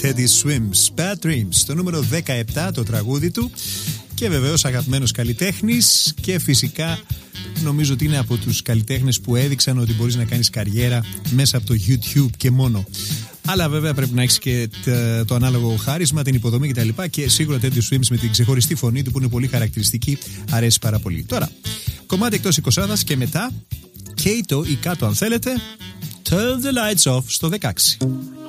Teddy Swims, Bad Dreams, στο νούμερο 17 το τραγούδι του. Και βεβαίως αγαπημένος καλλιτέχνης και φυσικά νομίζω ότι είναι από τους καλλιτέχνες που έδειξαν ότι μπορείς να κάνεις καριέρα μέσα από το YouTube και μόνο. Αλλά βέβαια πρέπει να έχεις και το ανάλογο χάρισμα, την υποδομή κτλ. Και σίγουρα Teddy Swims με την ξεχωριστή φωνή του που είναι πολύ χαρακτηριστική αρέσει πάρα πολύ. Τώρα, κομμάτι εκτός 20 και μετά Kato ή κάτω αν θέλετε, Turn the Lights Off στο 16.